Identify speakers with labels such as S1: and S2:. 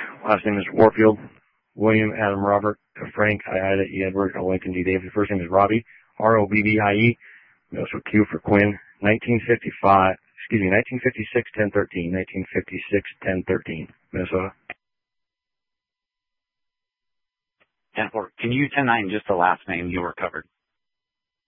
S1: Last name is Warfield. William, Adam, Robert, Frank, Ida, E. Edward, Lincoln, D. David. First name is Robbie, R-O-B-B-I-E. Also Q for Quinn. 1956, 1013. 1956, 1013. Minnesota.
S2: 10-4. Can you 10-9 just the last name? You were covered.